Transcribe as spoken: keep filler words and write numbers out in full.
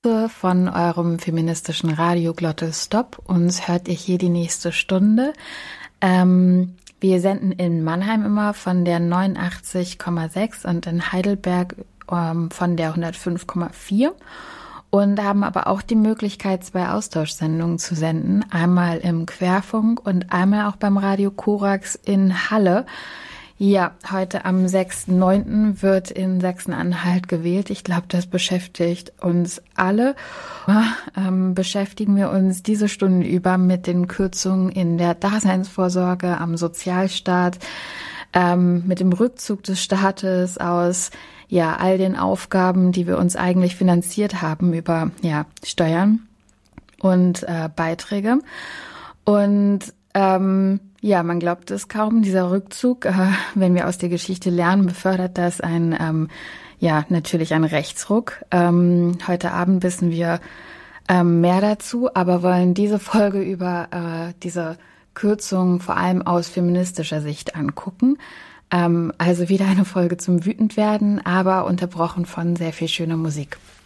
von eurem feministischen Radio Glotte Stop. Uns hört ihr hier die nächste Stunde. Ähm, wir senden in Mannheim immer von der neunundachtzig Komma sechs und in Heidelberg ähm, von der hundertfünf Komma vier und haben aber auch die Möglichkeit, zwei Austauschsendungen zu senden. Einmal im Querfunk und einmal auch beim Radio Korax in Halle. Ja, heute am sechsten neunten wird in Sachsen-Anhalt gewählt. Ich glaube, das beschäftigt uns alle. Ähm, beschäftigen wir uns diese Stunden über mit den Kürzungen in der Daseinsvorsorge, am Sozialstaat, ähm, mit dem Rückzug des Staates aus ja all den Aufgaben, die wir uns eigentlich finanziert haben über ja Steuern und äh, Beiträge. Und ähm, ja, man glaubt es kaum, dieser Rückzug, äh, wenn wir aus der Geschichte lernen, befördert das ein, ähm, ja, natürlich einen Rechtsruck. Ähm, heute Abend wissen wir ähm, mehr dazu, aber wollen diese Folge über äh, diese Kürzung vor allem aus feministischer Sicht angucken. Ähm, also wieder eine Folge zum Wütendwerden, aber unterbrochen von sehr viel schöner Musik.